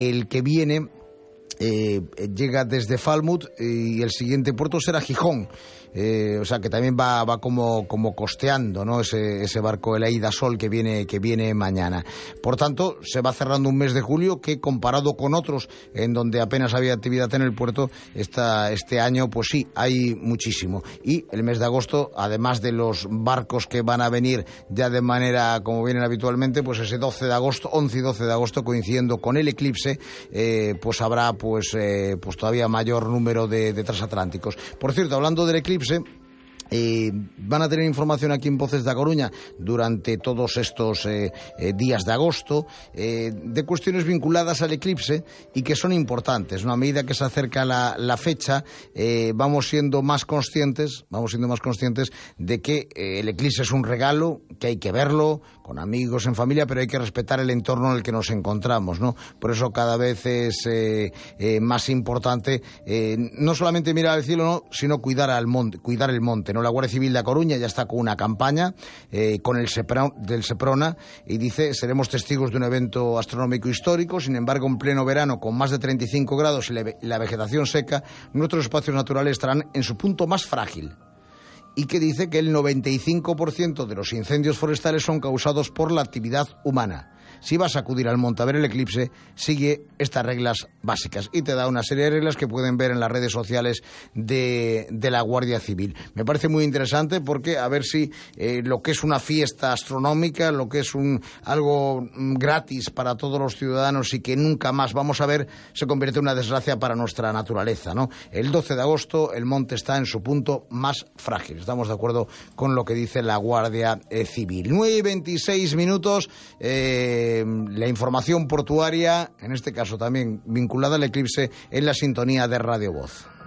El que viene llega desde Falmouth y el siguiente puerto será Gijón. O sea que también va como costeando, ¿no? ese barco, el Aida Sol, que viene mañana. Por tanto, se va cerrando un mes de julio que, comparado con otros en donde apenas había actividad en el puerto, este año pues sí, hay muchísimo. Y el mes de agosto, además de los barcos que van a venir ya de manera como vienen habitualmente, pues ese 12 de agosto, 11 y 12 de agosto, coincidiendo con el eclipse, pues habrá pues todavía mayor número de transatlánticos. Por cierto, hablando del eclipse, van a tener información aquí en Voces da Coruña durante todos estos días de agosto de cuestiones vinculadas al eclipse y que son importantes, ¿no? A medida que se acerca la fecha, vamos siendo más conscientes de que el eclipse es un regalo, que hay que verlo con amigos, en familia, pero hay que respetar el entorno en el que nos encontramos, ¿no? Por eso cada vez es más importante no solamente mirar al cielo, ¿no?, sino cuidar el monte, ¿no? La Guardia Civil de A Coruña ya está con una campaña con el del Seprona y dice: seremos testigos de un evento astronómico histórico. Sin embargo, en pleno verano, con más de 35 grados y la vegetación seca, nuestros espacios naturales estarán en su punto más frágil. Y que dice que el 95% de los incendios forestales son causados por la actividad humana. Si vas a acudir al monte a ver el eclipse, sigue estas reglas básicas. Y te da una serie de reglas que pueden ver en las redes sociales de la Guardia Civil. Me parece muy interesante porque a ver si lo que es una fiesta astronómica, lo que es algo gratis para todos los ciudadanos y que nunca más vamos a ver, se convierte en una desgracia para nuestra naturaleza, ¿no? El 12 de agosto el monte está en su punto más frágil. Estamos de acuerdo con lo que dice la Guardia Civil. 9:26. La información portuaria, en este caso también vinculada al eclipse, en la sintonía de Radio Voz.